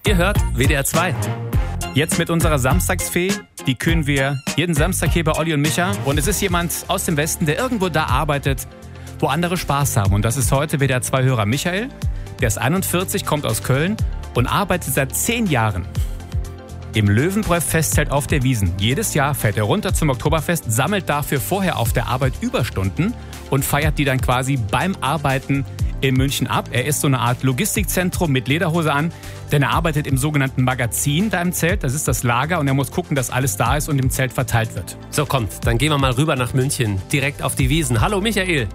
Ihr hört WDR 2. Jetzt mit unserer Samstagsfee. Die küren wir jeden Samstag hier bei Olli und Micha. Und es ist jemand aus dem Westen, der irgendwo da arbeitet, wo andere Spaß haben. Und das ist heute WDR 2-Hörer Michael. Der ist 41, kommt aus Köln und arbeitet seit 10 Jahren im Löwenbräu-Festzelt auf der Wiesn. Jedes Jahr fährt er runter zum Oktoberfest, sammelt dafür vorher auf der Arbeit Überstunden und feiert die dann quasi beim Arbeiten in München ab. Er ist so eine Art Logistikzentrum mit Lederhose an, denn er arbeitet im sogenannten Magazin da im Zelt. Das ist das Lager und er muss gucken, dass alles da ist und im Zelt verteilt wird. So, kommt, dann gehen wir mal rüber nach München, direkt auf die Wiesn. Hallo Michael.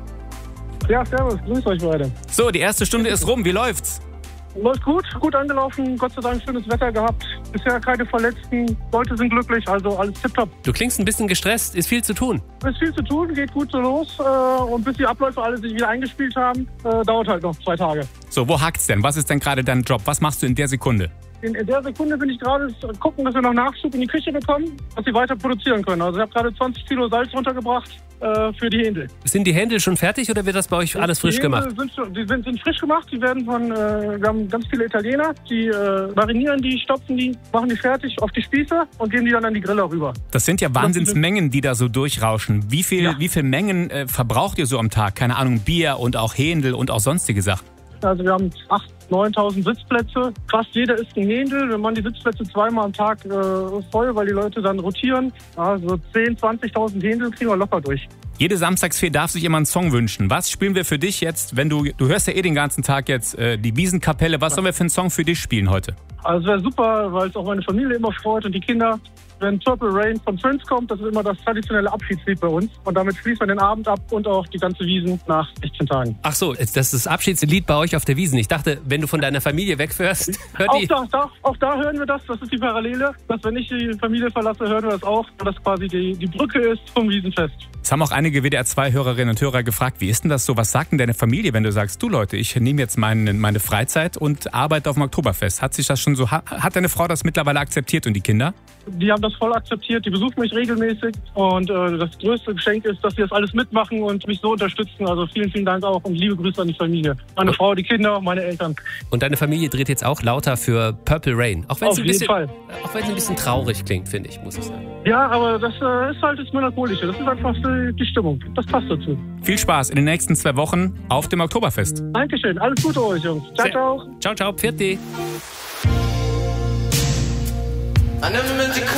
Ja, servus, grüß euch beide. So, die erste Stunde ist rum. Wie läuft's? Läuft gut angelaufen, Gott sei Dank schönes Wetter gehabt. Bisher keine Verletzten, Leute sind glücklich, also alles tipptopp. Du klingst ein bisschen gestresst, ist viel zu tun. Ist viel zu tun, geht gut so los und bis die Abläufe alle sich wieder eingespielt haben, dauert halt noch 2 Tage. So, wo hakt's denn? Was ist denn gerade dein Job? Was machst du in der Sekunde? In der Sekunde bin ich gerade gucken, dass wir noch Nachschub in die Küche bekommen, dass sie weiter produzieren können. Also ich habe gerade 20 Kilo Salz runtergebracht für die Händel. Sind die Händel schon fertig oder wird das bei euch alles frisch gemacht? Die sind frisch gemacht, die werden wir haben ganz viele Italiener, die marinieren die, stopfen die, machen die fertig auf die Spieße und geben die dann an die Griller rüber. Das sind ja Wahnsinnsmengen, die da so durchrauschen. Wie viel Mengen verbraucht ihr so am Tag? Keine Ahnung, Bier und auch Händel und auch sonstige Sachen. Also wir haben 8.000, 9.000 Sitzplätze. Fast jeder ist ein Händel. Wir machen die Sitzplätze 2-mal am Tag voll, weil die Leute dann rotieren. Also 10.000, 20.000 Händel kriegen wir locker durch. Jede Samstagsfee darf sich immer einen Song wünschen. Was spielen wir für dich jetzt, wenn du hörst ja den ganzen Tag jetzt die Wiesenkapelle. Was sollen wir für einen Song für dich spielen heute? Also es wäre super, weil es auch meine Familie immer freut und die Kinder. Wenn Purple Rain von Prince kommt, das ist immer das traditionelle Abschiedslied bei uns. Und damit schließt man den Abend ab und auch die ganze Wiesn nach 16 Tagen. Ach so, das ist das Abschiedslied bei euch auf der Wiesn. Ich dachte, wenn du von deiner Familie wegfährst, hört die... Auch da hören wir das ist die Parallele. Dass wenn ich die Familie verlasse, hören wir das auch. Und das quasi die Brücke ist vom Wiesenfest. Es haben auch einige WDR 2-Hörerinnen und Hörer gefragt, wie ist denn das so? Was sagt denn deine Familie, wenn du sagst, du Leute, ich nehme jetzt meine Freizeit und arbeite auf dem Oktoberfest? Hat sich das schon so, hat deine Frau das mittlerweile akzeptiert und die Kinder? Die haben das voll akzeptiert, die besuchen mich regelmäßig und das größte Geschenk ist, dass sie das alles mitmachen und mich so unterstützen. Also vielen, vielen Dank auch und liebe Grüße an die Familie. Meine Frau, die Kinder, meine Eltern. Und deine Familie dreht jetzt auch lauter für Purple Rain. Auch wenn es ein bisschen traurig klingt, finde ich, muss ich sagen. Ja, aber das ist halt das Melancholische. Das ist einfach die Stimmung. Das passt dazu. Viel Spaß in den nächsten 2 Wochen auf dem Oktoberfest. Dankeschön. Alles Gute euch, Jungs. Ciao, ciao. Ciao, ciao. Pfiat. I never meant to